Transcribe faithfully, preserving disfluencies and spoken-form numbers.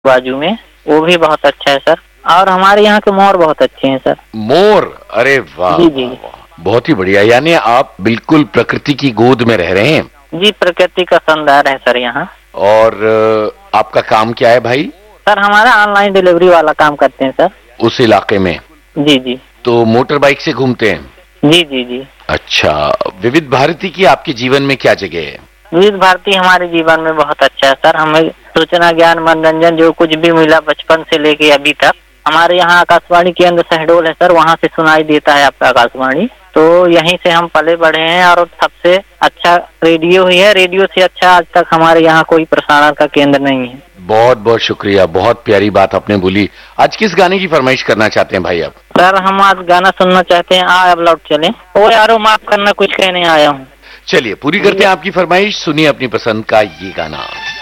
बाजू में, वो भी बहुत अच्छा है सर। और हमारे यहाँ के मोर बहुत अच्छे हैं सर। मोर, अरे वाह जी जी वाह वाह, बहुत ही बढ़िया। यानी आप बिल्कुल प्रकृति की गोद में रह रहे हैं। जी, प्रकृति का सौंदर्य है सर यहाँ। और अ, आपका काम क्या है भाई? सर हमारा ऑनलाइन डिलीवरी वाला काम करते हैं सर। उस इलाके में? जी जी तो मोटर बाइक से घूमते हैं? जी जी जी अच्छा, विविध भारती की आपके जीवन में क्या जगह है? विविध भारती हमारे जीवन में बहुत अच्छा है सर। हमें सूचना, ज्ञान, मनोरंजन जो कुछ भी मिला बचपन से लेके अभी तक, हमारे यहाँ आकाशवाणी केंद्र शहडोल है सर, वहाँ से सुनाई देता है आपका आकाशवाणी। तो यहीं से हम पले बढ़े हैं और सबसे अच्छा रेडियो ही है। रेडियो से अच्छा आज तक हमारे यहाँ कोई प्रसारण का केंद्र नहीं है। बहुत बहुत शुक्रिया, बहुत प्यारी बात आपने बोली। आज किस गाने की फरमाइश करना चाहते हैं भाई आप? सर हम आज गाना सुनना चाहते हैं, आ अब लौट चले। ओ यारो माफ करना, कुछ कहने आया हूँ। चलिए पूरी करते हैं आपकी फरमाइश, सुनिए अपनी पसंद का ये गाना।